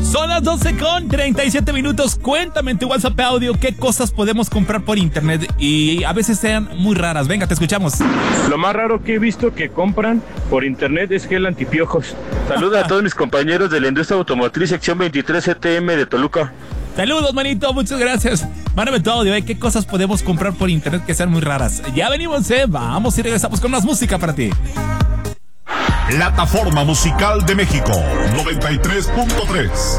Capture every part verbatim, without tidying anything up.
Son las doce con treinta y siete minutos. Cuéntame en tu WhatsApp audio qué cosas podemos comprar por internet y a veces sean muy raras. Venga, te escuchamos. Lo más raro que he visto que compran por internet es gel antipiojos. Saluda a todos mis compañeros de la industria automotriz, sección veintitrés C T M de Toluca. Saludos, manito, muchas gracias. Mándame tu audio, ¿eh? ¿Qué cosas podemos comprar por internet que sean muy raras? Ya venimos, ¿eh? Vamos y regresamos con más música para ti. Plataforma Musical de México, noventa y tres punto tres.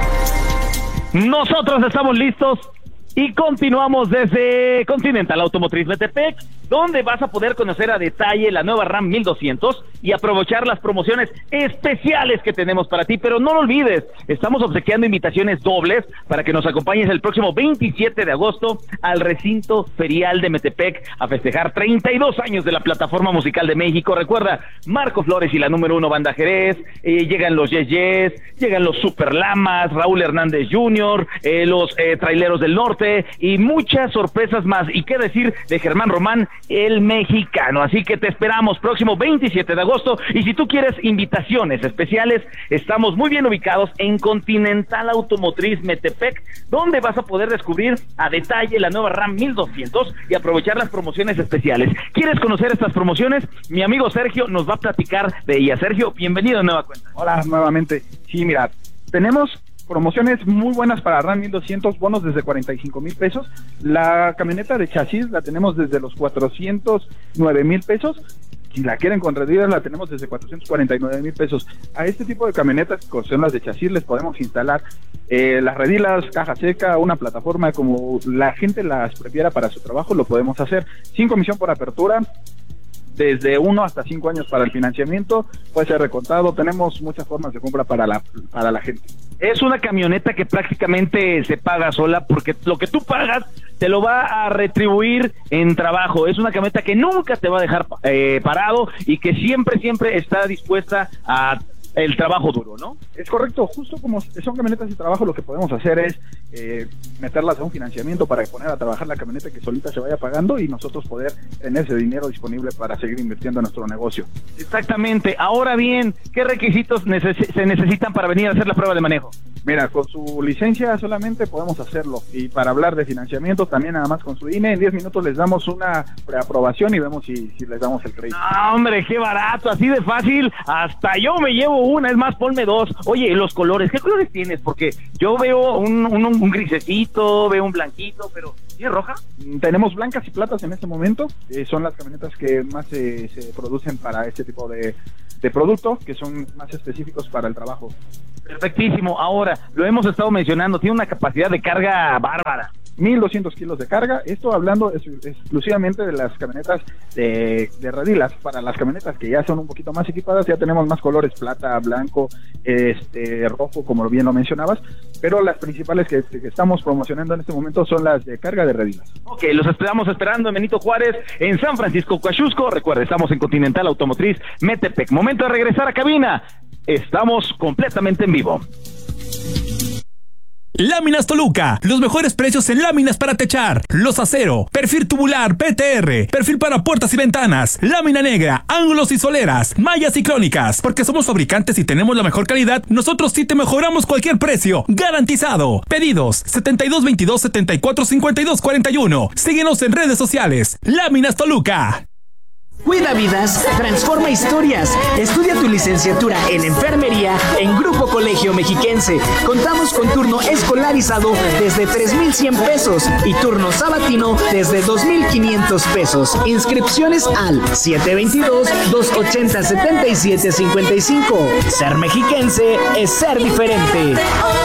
Nosotros estamos listos y continuamos desde Continental Automotriz Metepec, donde vas a poder conocer a detalle la nueva RAM mil doscientos y aprovechar las promociones especiales que tenemos para ti. Pero no lo olvides, estamos obsequiando invitaciones dobles para que nos acompañes el próximo veintisiete de agosto al recinto ferial de Metepec a festejar treinta y dos años de la Plataforma Musical de México. Recuerda, Marco Flores y la número uno Banda Jerez, eh, llegan los Yes Yes, llegan los Super Lamas, Raúl Hernández junior, eh, los eh, Traileros del Norte y muchas sorpresas más. Y qué decir de Germán Román, el mexicano. Así que te esperamos próximo veintisiete de agosto. Y si tú quieres invitaciones especiales, estamos muy bien ubicados en Continental Automotriz Metepec, donde vas a poder descubrir a detalle la nueva RAM mil doscientos y aprovechar las promociones especiales. ¿Quieres conocer estas promociones? Mi amigo Sergio nos va a platicar de ellas. Sergio, bienvenido de nueva cuenta. Hola, nuevamente. Sí, mira, tenemos promociones muy buenas para RAM mil doscientos, bonos desde cuarenta y cinco mil pesos. La camioneta de chasis la tenemos desde los cuatrocientos nueve mil pesos. Si la quieren con redilas, la tenemos desde cuatrocientos cuarenta y nueve mil pesos. A este tipo de camionetas, que son las de chasis, les podemos instalar eh, las redilas, caja seca, una plataforma, como la gente las prefiera para su trabajo, lo podemos hacer. Sin comisión por apertura, desde uno hasta cinco años para el financiamiento, puede ser recontado. Tenemos muchas formas de compra para la para la gente. Es una camioneta que prácticamente se paga sola, porque lo que tú pagas te lo va a retribuir en trabajo. Es una camioneta que nunca te va a dejar eh, parado y que siempre, siempre está dispuesta a el trabajo duro, ¿no? Es correcto, justo como son camionetas de trabajo, lo que podemos hacer es eh, meterlas a un financiamiento para poner a trabajar la camioneta, que solita se vaya pagando y nosotros poder tener ese dinero disponible para seguir invirtiendo en nuestro negocio. Exactamente. Ahora bien, ¿qué requisitos neces- se necesitan para venir a hacer la prueba de manejo? Mira, con su licencia solamente podemos hacerlo, y para hablar de financiamiento también nada más con su I N E. En diez minutos les damos una preaprobación y vemos si, si les damos el crédito. ¡Ah, hombre, qué barato! Así de fácil, hasta yo me llevo una, es más, ponme dos. Oye, los colores, ¿qué colores tienes? Porque yo veo un, un, un grisecito, veo un blanquito, pero ¿tienes roja? Tenemos blancas y platas en este momento, eh, son las camionetas que más eh, se producen para este tipo de, de producto, que son más específicos para el trabajo. Perfectísimo. Ahora, lo hemos estado mencionando, tiene una capacidad de carga bárbara. mil doscientos kilos de carga. Esto hablando es, exclusivamente de las camionetas de, de redilas. Para las camionetas que ya son un poquito más equipadas, ya tenemos más colores: plata, blanco, este rojo, como bien lo mencionabas, pero las principales que, que estamos promocionando en este momento son las de carga de redilas. Ok, los esperamos esperando en Benito Juárez, en San Francisco Coaxusco. Recuerda, estamos en Continental Automotriz Metepec. Momento de regresar a cabina. Estamos completamente en vivo. Láminas Toluca, los mejores precios en láminas para techar, los acero, perfil tubular, P T R, perfil para puertas y ventanas, lámina negra, ángulos y soleras, mallas y crónicas. Porque somos fabricantes y tenemos la mejor calidad, nosotros sí te mejoramos cualquier precio, garantizado. Pedidos setenta y dos veintidós setenta y cuatro cincuenta y dos cuarenta y uno. Síguenos en redes sociales. Láminas Toluca. Cuida vidas, transforma historias. Estudia tu licenciatura en enfermería en Grupo Colegio Mexiquense. Contamos con turno escolarizado desde tres mil cien pesos y turno sabatino desde dos mil quinientos pesos. Inscripciones al siete dos dos, dos ocho cero, siete siete cinco cinco. Ser mexiquense es ser diferente.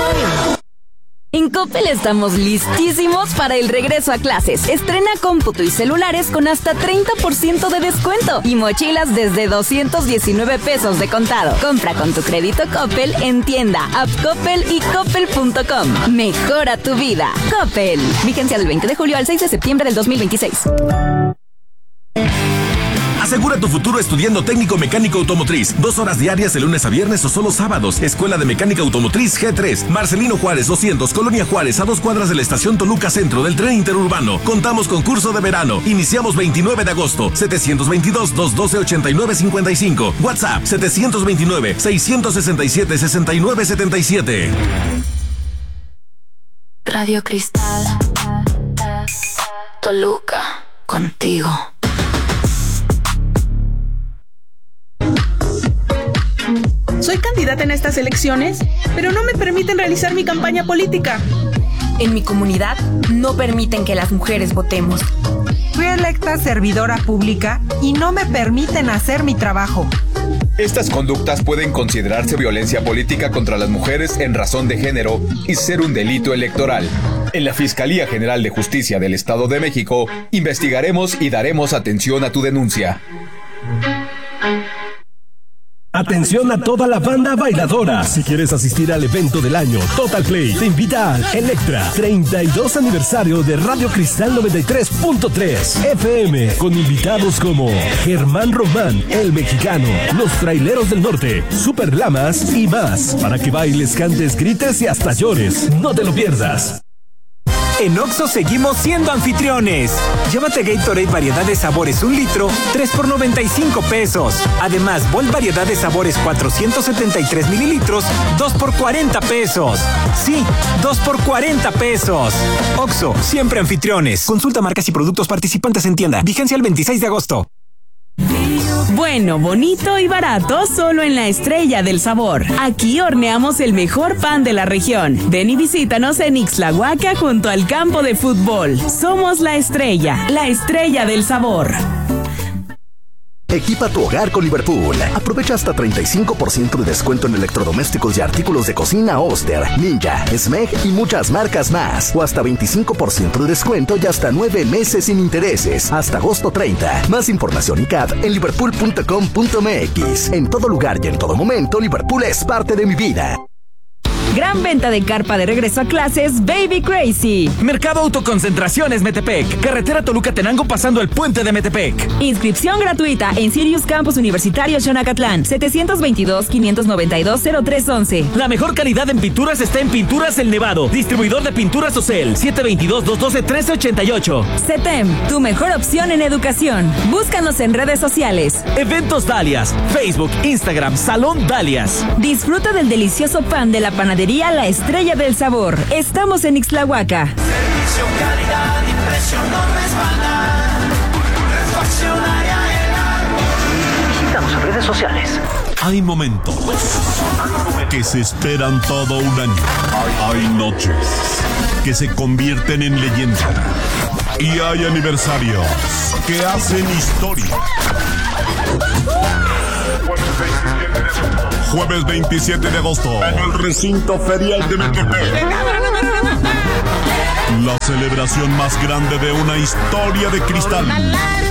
En Coppel estamos listísimos para el regreso a clases. Estrena cómputo y celulares con hasta treinta por ciento de descuento y mochilas desde doscientos diecinueve pesos de contado. Compra con tu crédito Coppel en tienda, app Coppel y coppel punto com. Mejora tu vida. Coppel. Vigencia del veinte de julio al seis de septiembre del dos mil veintiséis. Asegura tu futuro estudiando técnico mecánico automotriz. Dos horas diarias de lunes a viernes o solo sábados. Escuela de Mecánica Automotriz G tres. Marcelino Juárez doscientos, Colonia Juárez, a dos cuadras de la estación Toluca Centro del tren interurbano. Contamos con curso de verano. Iniciamos veintinueve de agosto. setecientos veintidós, doscientos doce, ochenta y nueve cincuenta y cinco. WhatsApp setecientos veintinueve, seiscientos sesenta y siete, sesenta y nueve setenta y siete. Radio Cristal, Toluca, contigo. Soy candidata en estas elecciones, pero no me permiten realizar mi campaña política. En mi comunidad no permiten que las mujeres votemos. Fui electa servidora pública y no me permiten hacer mi trabajo. Estas conductas pueden considerarse violencia política contra las mujeres en razón de género y ser un delito electoral. En la Fiscalía General de Justicia del Estado de México, investigaremos y daremos atención a tu denuncia. Atención a toda la banda bailadora. Si quieres asistir al evento del año, Total Play te invita al Electra treinta y dos aniversario de Radio Cristal noventa y tres punto tres F M, con invitados como Germán Román, el mexicano, Los Traileros del Norte, Super Lamas y más, para que bailes, cantes, grites y hasta llores. No te lo pierdas. En Oxxo seguimos siendo anfitriones. Llévate Gatorade variedad de sabores un litro, tres por noventa y cinco pesos. Además, Volt variedad de sabores cuatrocientos setenta y tres mililitros, dos por cuarenta pesos. Sí, dos por cuarenta pesos. Oxxo, siempre anfitriones. Consulta marcas y productos participantes en tienda. Vigencia el veintiséis de agosto. Bueno, bonito y barato solo en La Estrella del Sabor. Aquí horneamos el mejor pan de la región. Ven y visítanos en Ixtlahuaca junto al campo de fútbol. Somos La Estrella, la estrella del sabor. Equipa tu hogar con Liverpool. Aprovecha hasta treinta y cinco por ciento de descuento en electrodomésticos y artículos de cocina Oster, Ninja, Smeg y muchas marcas más. O hasta veinticinco por ciento de descuento y hasta nueve meses sin intereses. Hasta agosto treinta. Más información y C A D en liverpool punto com punto m x. En todo lugar y en todo momento, Liverpool es parte de mi vida. Gran venta de carpa de regreso a clases Baby Crazy. Mercado Autoconcentraciones Metepec. Carretera Toluca-Tenango pasando el puente de Metepec. Inscripción gratuita en Sirius Campus Universitario Xonacatlán. setecientos veintidós, quinientos noventa y dos, cero tres once. La mejor calidad en pinturas está en Pinturas El Nevado. Distribuidor de pinturas Ocel. siete veintidós, doscientos doce, trece ochenta y ocho. CETEM, tu mejor opción en educación. Búscanos en redes sociales. Eventos Dalias. Facebook, Instagram, Salón Dalias. Disfruta del delicioso pan de la panadería La Estrella del Sabor. Estamos en Ixtlahuaca. Servicio, calidad y precio no respaldan. Refaccionaria El Árbol. Visítanos en redes sociales. Hay momentos que se esperan todo un año. Hay noches que se convierten en leyenda. Y hay aniversarios que hacen historia. Jueves veintisiete de agosto, en el recinto ferial de Metepec. La celebración más grande de una historia de cristal.